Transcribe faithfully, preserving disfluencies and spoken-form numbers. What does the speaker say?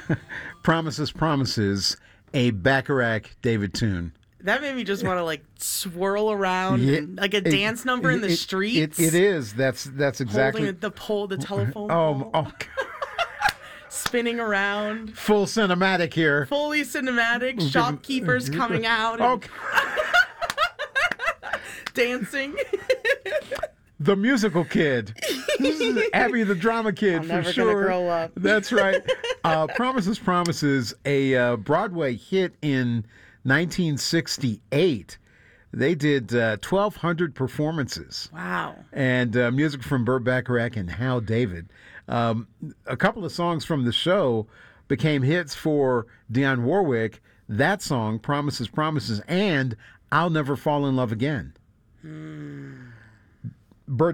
Promises, Promises, a Bacharach David tune. That made me just want to like swirl around Yeah, and, like a it- dance number in the it- streets. It, it is. That's that's exactly. Holding the pole, the telephone Oh, pole, oh, God. spinning around. Full cinematic here. Fully cinematic. Shopkeepers coming out. And Okay. dancing. The musical kid. This is Abby the drama kid I'm for never sure. gonna grow up. That's right. Uh, Promises, Promises, a uh, Broadway hit in nineteen sixty-eight. They did uh, twelve hundred performances. Wow. And uh, music from Burt Bacharach and Hal David. Um, a couple of songs from the show became hits for Dionne Warwick. That song, Promises, Promises, and I'll Never Fall in Love Again. Hmm.